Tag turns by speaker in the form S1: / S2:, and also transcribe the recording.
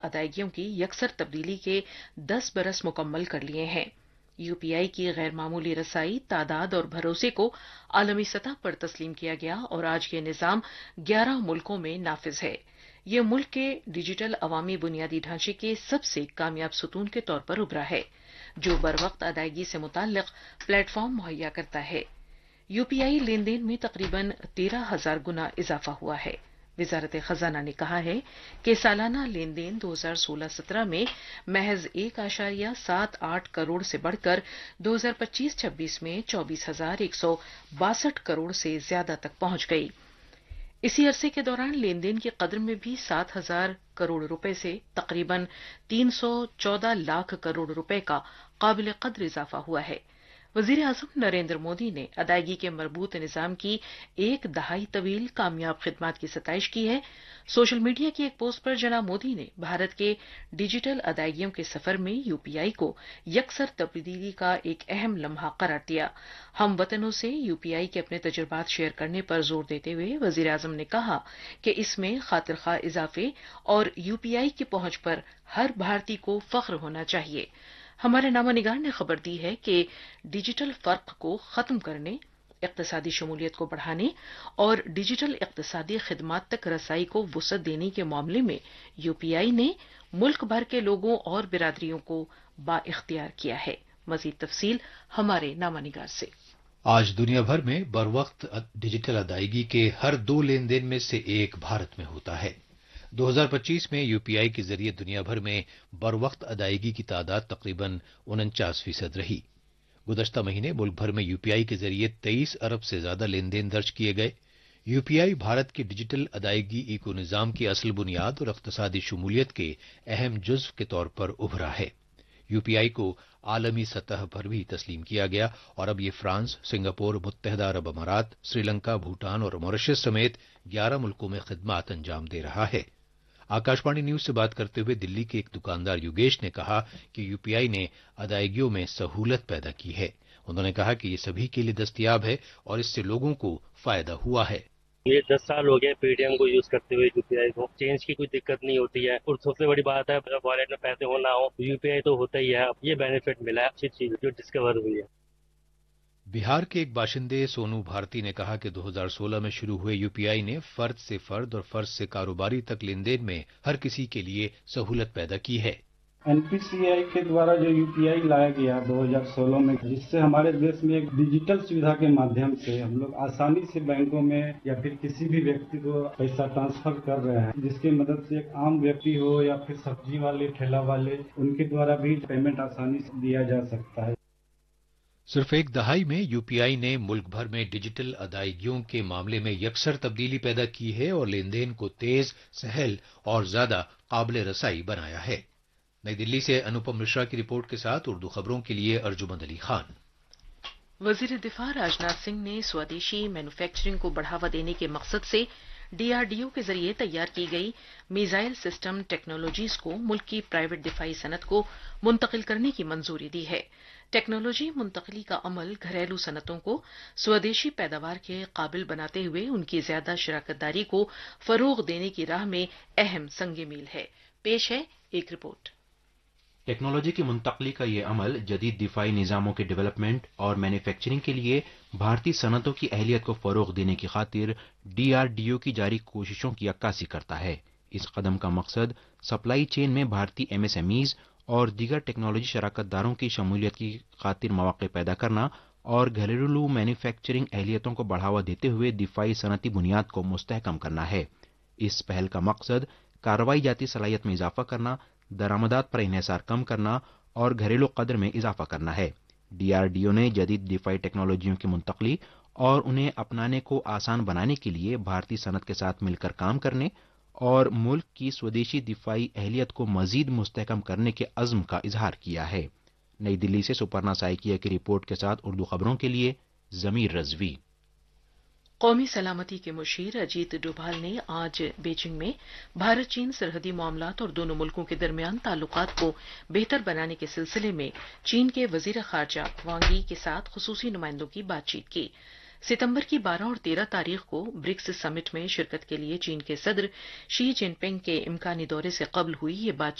S1: ادائیگیوں کی یکسر تبدیلی کے 10 برس مکمل کر لیے ہیں۔ یو پی آئی کی غیر معمولی رسائی، تعداد اور بھروسے کو عالمی سطح پر تسلیم کیا گیا اور آج یہ نظام 11 ملکوں میں نافذ ہے۔ یہ ملک کے ڈیجیٹل عوامی بنیادی ڈھانچے کے سب سے کامیاب ستون کے طور پر ابھرا ہے، جو بروقت ادائیگی سے متعلق پلیٹ فارم مہیا کرتا ہے۔ یو پی آئی لین دین میں تقریباً 13,000 گنا اضافہ ہوا ہے۔ وزارت خزانہ نے کہا ہے کہ سالانہ لین دین 2016-17 میں محض 1.78 کروڑ سے بڑھ کر 2025-26 میں 24,162 کروڑ سے زیادہ تک پہنچ گئی۔ اسی عرصے کے دوران لین دین کی قدر میں بھی 7,000 کروڑ روپے سے تقریباً 314 لاکھ کروڑ روپے کا قابل قدر اضافہ ہوا ہے۔ وزیر اعظم نریندر مودی نے ادائیگی کے مربوط نظام کی ایک دہائی طویل کامیاب خدمات کی ستائش کی ہے۔ سوشل میڈیا کی ایک پوسٹ پر جناب مودی نے بھارت کے ڈیجیٹل ادائیگیوں کے سفر میں یو پی آئی کو یکسر تبدیلی کا ایک اہم لمحہ قرار دیا۔ ہم وطنوں سے یو پی آئی کے اپنے تجربات شیئر کرنے پر زور دیتے ہوئے وزیر اعظم نے کہا کہ اس میں خاطر خواہ اضافے اور یو پی آئی کی پہنچ پر ہر بھارتی کو فخر ہونا چاہیے۔ ہمارے نامہ نگار نے خبر دی ہے کہ ڈیجیٹل فرق کو ختم کرنے، اقتصادی شمولیت کو بڑھانے اور ڈیجیٹل اقتصادی خدمات تک رسائی کو وسعت دینے کے معاملے میں یو پی آئی نے ملک بھر کے لوگوں اور برادریوں کو بااختیار کیا ہے۔ مزید تفصیل ہمارے نامہ نگار سے۔
S2: آج دنیا بھر میں بروقت ڈیجیٹل ادائیگی کے ہر 2 لین دین میں سے ایک بھارت میں ہوتا ہے۔ 2025 میں یو پی آئی کے ذریعے دنیا بھر میں بروقت ادائیگی کی تعداد تقریباً 49% رہی۔ گزشتہ مہینے ملک بھر میں یو پی آئی کے ذریعے 23 ارب سے زیادہ لین دین درج کیے گئے۔ یو پی آئی بھارت کے ڈیجیٹل ادائیگی ایکو نظام کی اصل بنیاد اور اقتصادی شمولیت کے اہم جزو کے طور پر ابھرا ہے۔ یو پی آئی کو عالمی سطح پر بھی تسلیم کیا گیا اور اب یہ فرانس، سنگاپور، متحدہ عرب امارات، سری لنکا، بھوٹان اور ماریشس سمیت 11 ملکوں میں خدمات انجام دے رہا ہے۔ آکاشوانی نیوز سے بات کرتے ہوئے دلی کے ایک دکاندار یوگیش نے کہا کہ یو پی آئی نے ادائیگیوں میں سہولت پیدا کی ہے۔ انہوں نے کہا کہ یہ سبھی کے لیے دستیاب ہے اور اس سے لوگوں کو فائدہ ہوا ہے۔
S3: یہ 10 سال ہو گئے پے ٹی ایم کو یوز کرتے ہوئے، یو پی آئی کو چینج کی کوئی دقت نہیں ہوتی ہے، اور سب سے بڑی بات ہے اگر والیٹ میں پیسے ہو نہ ہو یو پی آئی تو ہوتا ہی ہے۔ یہ بینیفٹ ملا ہے، اچھی چیز جو ڈسکور ہوئی ہے۔
S2: بہار کے ایک باشندے سونو بھارتی نے کہا کہ 2016 میں شروع ہوئے یو پی آئی نے فرد سے فرد اور فرد سے کاروباری تک لین دین میں ہر کسی کے لیے سہولت پیدا کی ہے۔
S4: این پی سی آئی کے دوارا جو یو پی آئی لایا گیا 2016 میں، جس سے ہمارے دیش میں ایک ڈیجیٹل سویدھا کے مادھیم سے ہم لوگ آسانی سے بینکوں میں یا پھر کسی بھی ویکتی کو پیسہ ٹرانسفر کر رہے ہیں، جس کی مدد سے ایک عام ویکتی ہو یا پھر سبزی والے، ٹھیلا والے، ان کے دوارا بھی پیمنٹ آسانی سے دیا جا سکتا ہے۔
S2: صرف ایک دہائی میں یو پی آئی نے ملک بھر میں ڈیجیٹل ادائیگیوں کے معاملے میں یکسر تبدیلی پیدا کی ہے اور لین دین کو تیز، سہل اور زیادہ قابل رسائی بنایا ہے۔ نئی دلی سے انوپم مشرا کی رپورٹ کے ساتھ اردو خبروں کے لیے ارجمند علی خان۔
S1: وزیر دفاع راجناتھ سنگھ نے سودیشی مینوفیکچرنگ کو بڑھاوا دینے کے مقصد سے ڈی آر ڈی او کے ذریعے تیار کی گئی میزائل سسٹم ٹیکنالوجیز کو ملک کی پرائیویٹ دفاعی صنعت کو منتقل کرنے کی منظوری دی ہے۔ ٹیکنالوجی منتقلی کا عمل گھریلو صنعتوں کو سودیشی پیداوار کے قابل بناتے ہوئے ان کی زیادہ شراکت داری کو فروغ دینے کی راہ میں اہم سنگ میل ہے۔ پیش ہے ایک رپورٹ۔
S5: ٹیکنالوجی کی منتقلی کا یہ عمل جدید دفاعی نظاموں کے ڈیولپمنٹ اور مینوفیکچرنگ کے لیے بھارتی صنعتوں کی اہلیت کو فروغ دینے کی خاطر ڈی آر ڈی او کی جاری کوششوں کی عکاسی کرتا ہے۔ اس قدم کا مقصد سپلائی چین میں بھارتی ایم ایس ایم ایز اور دیگر ٹیکنالوجی شراکت داروں کی شمولیت کی خاطر مواقع پیدا کرنا اور گھریلو مینوفیکچرنگ اہلیتوں کو بڑھاوا دیتے ہوئے دفاعی صنعتی بنیاد کو مستحکم کرنا ہے۔ اس پہل کا مقصد کارروائی جاتی صلاحیت میں اضافہ کرنا، درآمدات پر انحصار کم کرنا اور گھریلو قدر میں اضافہ کرنا ہے۔ ڈی آر ڈی او نے جدید دفاعی ٹیکنالوجیوں کی منتقلی اور انہیں اپنانے کو آسان بنانے کے لیے بھارتی صنعت کے ساتھ مل کر کام کرنے اور ملک کی سودیشی دفاعی اہلیت کو مزید مستحکم کرنے کے عزم کا اظہار کیا ہے۔ نئی دلی سے سپرنا سائکیا کی رپورٹ کے ساتھ اردو خبروں کے لیے ضمیر رضوی۔
S1: قومی سلامتی کے مشیر اجیت ڈوبھال نے آج بیجنگ میں بھارت چین سرحدی معاملات اور دونوں ملکوں کے درمیان تعلقات کو بہتر بنانے کے سلسلے میں چین کے وزیر خارجہ وانگ ای کے ساتھ خصوصی نمائندوں کی بات چیت کی۔ सितंबर की 12 और 13 तारीख को ब्रिक्स समिट में शिरकत के लिए चीन के सदर शी जिनपिंग के इमकानी दौरे से कबल हुई ये बातचीत